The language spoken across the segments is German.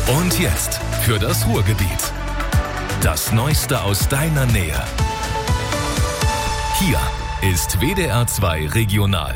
Und jetzt für das Ruhrgebiet. Das Neueste aus deiner Nähe. Hier ist WDR 2 Regional.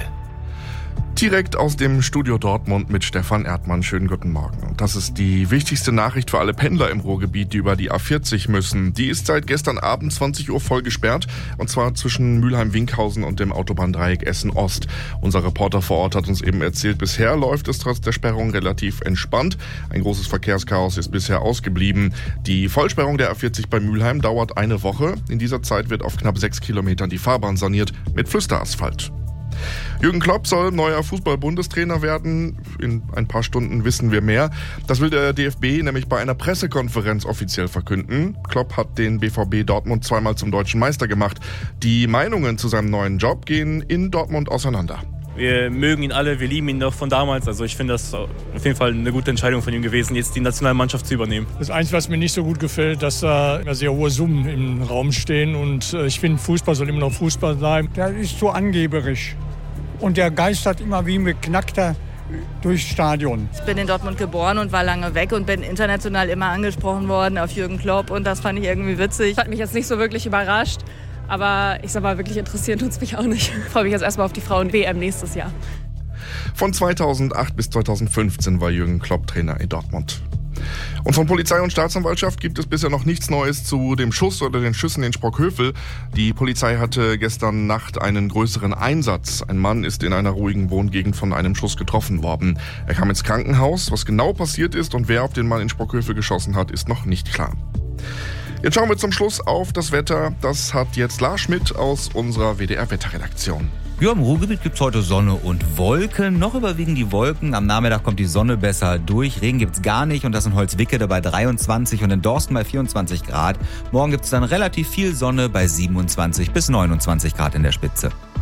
Direkt aus dem Studio Dortmund mit Stefan Erdmann. Schönen guten Morgen. Und das ist die wichtigste Nachricht für alle Pendler im Ruhrgebiet, die über die A40 müssen. Die ist seit gestern Abend 20 Uhr voll gesperrt. Und zwar zwischen Mülheim-Winkhausen und dem Autobahndreieck Essen-Ost. Unser Reporter vor Ort hat uns eben erzählt, bisher läuft es trotz der Sperrung relativ entspannt. Ein großes Verkehrschaos ist bisher ausgeblieben. Die Vollsperrung der A40 bei Mülheim dauert eine Woche. In dieser Zeit wird auf knapp 6 Kilometern die Fahrbahn saniert mit Pflasterasphalt. Jürgen Klopp soll neuer Fußball-Bundestrainer werden. In ein paar Stunden wissen wir mehr. Das will der DFB nämlich bei einer Pressekonferenz offiziell verkünden. Klopp hat den BVB Dortmund zweimal zum deutschen Meister gemacht. Die Meinungen zu seinem neuen Job gehen in Dortmund auseinander. Wir mögen ihn alle, wir lieben ihn noch von damals. Also ich finde das auf jeden Fall eine gute Entscheidung von ihm gewesen, jetzt die Nationalmannschaft zu übernehmen. Das Einzige, was mir nicht so gut gefällt, dass da sehr hohe Summen im Raum stehen. Und ich finde, Fußball soll immer noch Fußball bleiben. Der ist so angeberisch. Und der geistert immer wie ein Beknackter durchs Stadion. Ich bin in Dortmund geboren und war lange weg und bin international immer angesprochen worden auf Jürgen Klopp. Und das fand ich irgendwie witzig. Hat mich jetzt nicht so wirklich überrascht. Aber ich sag mal, wirklich interessieren tut's mich auch nicht. Ich freue mich jetzt erstmal auf die Frauen-WM nächstes Jahr. Von 2008 bis 2015 war Jürgen Klopp Trainer in Dortmund. Und von Polizei und Staatsanwaltschaft gibt es bisher noch nichts Neues zu dem Schuss oder den Schüssen in Sprockhövel. Die Polizei hatte gestern Nacht einen größeren Einsatz. Ein Mann ist in einer ruhigen Wohngegend von einem Schuss getroffen worden. Er kam ins Krankenhaus. Was genau passiert ist und wer auf den Mann in Sprockhövel geschossen hat, ist noch nicht klar. Jetzt schauen wir zum Schluss auf das Wetter. Das hat jetzt Lars Schmidt aus unserer WDR-Wetterredaktion. Ja, im Ruhrgebiet gibt's heute Sonne und Wolken. Noch überwiegen die Wolken. Am Nachmittag kommt die Sonne besser durch. Regen gibt's gar nicht und das in Holzwickede bei 23 und in Dorsten bei 24 Grad. Morgen gibt's dann relativ viel Sonne bei 27 bis 29 Grad in der Spitze.